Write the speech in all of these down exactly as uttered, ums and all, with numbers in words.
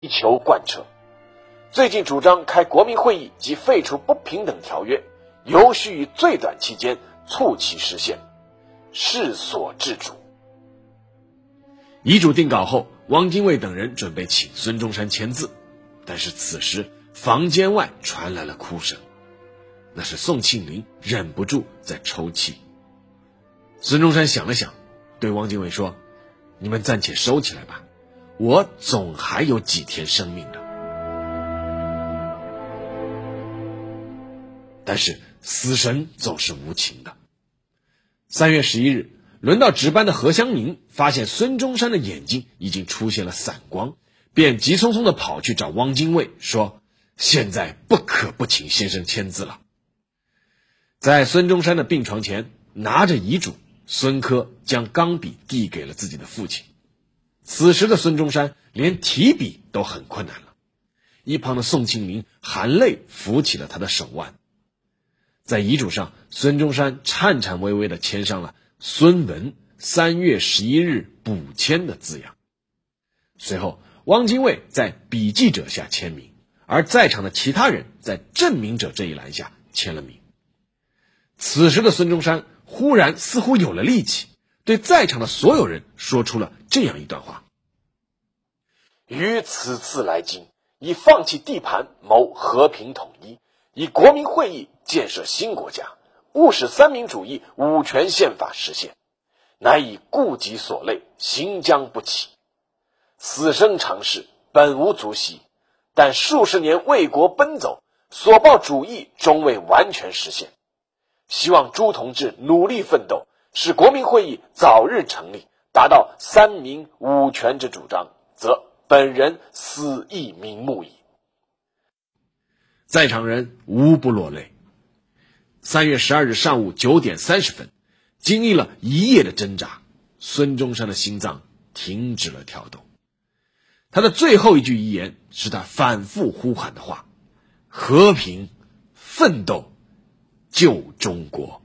求贯彻。最近主张开国民会议及废除不平等条约，尤需于最短期间促其实现，是所致主。 遗嘱定稿后，汪精卫等人准备请孙中山签字，但是此时房间外传来了哭声，那是宋庆龄忍不住在抽泣。孙中山想了想，对汪精卫说：“你们暂且收起来吧，我总还有几天生命的。”但是死神总是无情的。三月十一日，轮到值班的何香凝发现孙中山的眼睛已经出现了散光，便急匆匆地跑去找汪精卫，说：“现在不可不请先生签字了。”在孙中山的病床前，拿着遗嘱，孙科将钢笔递给了自己的父亲。此时的孙中山连提笔都很困难了，一旁的宋庆龄含泪扶起了他的手腕。在遗嘱上，孙中山颤颤巍巍地签上了孙文三月十一日补签的字样。随后，汪精卫在笔记者下签名，而在场的其他人在证明者这一栏下签了名。此时的孙中山忽然似乎有了力气，对在场的所有人说出了这样一段话：“ 于此次来京，以放弃地盘谋和平统一，以国民会议建设新国家，务使三民主义五权宪法实现，乃以顾己所累，行将不起。死生常事，本无足惜，但数十年为国奔走，所抱主义终未完全实现。希望诸同志努力奋斗，使国民会议早日成立，达到三民五权之主张，则本人死亦瞑目矣。” 在场人无不落泪。三月十二日上午九点三十分，经历了一夜的挣扎，孙中山的心脏停止了跳动。他的最后一句遗言是他反复呼喊的话：“和平，奋斗，救中国。”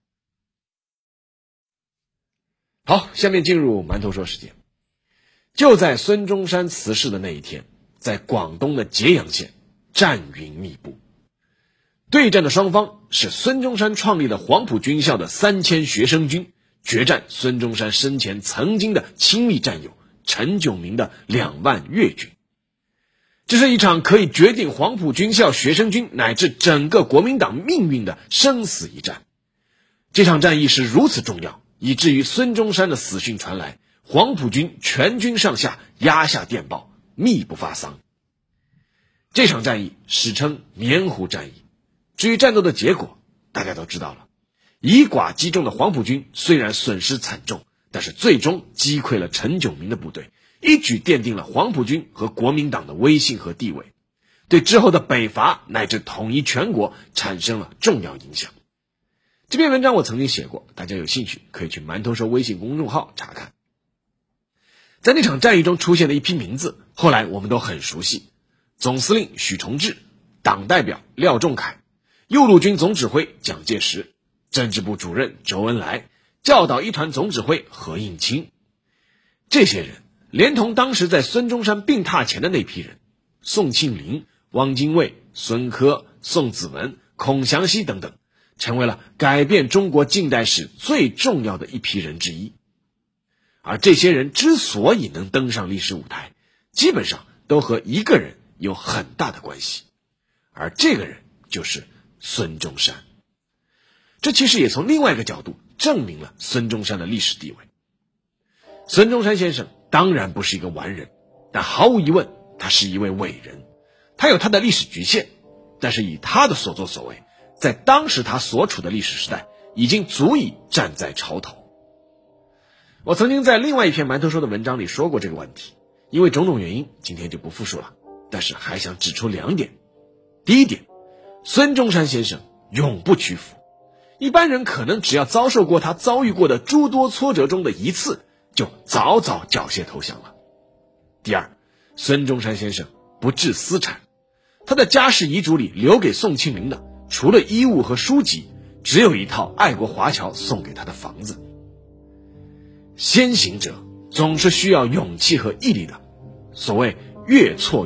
好，下面进入馒头说时间。就在孙中山辞世的那一天，在广东的揭阳县，战云密布。对战的双方是孙中山创立的黄埔军校的三千学生军，决战孙中山生前曾经的亲密战友陈炯明的两万粤军。这是一场可以决定黄埔军校学生军乃至整个国民党命运的生死一战。这场战役是如此重要，以至于孙中山的死讯传来，黄埔军全军上下压下电报，密不发丧。这场战役史称棉湖战役。至于战斗的结果，大家都知道了。以寡击众的黄埔军虽然损失惨重，但是最终击溃了陈炯明的部队，一举奠定了黄埔军和国民党的威信和地位，对之后的北伐乃至统一全国产生了重要影响。这篇文章我曾经写过，大家有兴趣可以去馒头说微信公众号查看。在那场战役中出现的一批名字，后来我们都很熟悉：总司令许崇智、党代表廖仲恺、右路军总指挥蒋介石、政治部主任周恩来、教导一团总指挥何应钦。这些人连同当时在孙中山病榻前的那批人，宋庆龄、汪精卫、孙科、宋子文、孔祥熙等等，成为了改变中国近代史最重要的一批人之一。而这些人之所以能登上历史舞台，基本上都和一个人有很大的关系，而这个人就是孙中山。这其实也从另外一个角度证明了孙中山的历史地位。孙中山先生当然不是一个完人，但毫无疑问他是一位伟人。他有他的历史局限，但是以他的所作所为，在当时他所处的历史时代已经足以站在潮头。我曾经在另外一篇馒头说的文章里说过这个问题，因为种种原因今天就不复述了，但是还想指出两点。第一点，孙中山先生永不屈服，一般人可能只要遭受过他遭遇过的诸多挫折中的一次，就早早缴械投降了。第二，孙中山先生不置私产，他的家世遗嘱里留给宋庆龄的，除了衣物和书籍，只有一套爱国华侨送给他的房子。先行者总是需要勇气和毅力的，所谓越挫